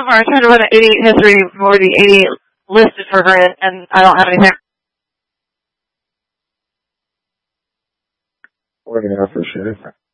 far. I'm trying to run an 88 history for the 88 listed for her, and I don't have anything. Looking out for sure.